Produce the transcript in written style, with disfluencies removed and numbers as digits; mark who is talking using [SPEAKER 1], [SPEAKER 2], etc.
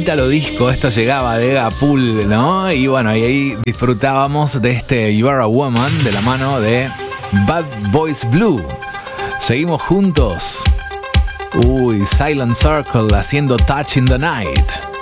[SPEAKER 1] Italo Disco, esto llegaba de Gapul, ¿no? Y bueno, y ahí disfrutábamos de este You Are a Woman de la mano de Bad Boys Blue. Seguimos juntos. Silent Circle haciendo Touch in the Night.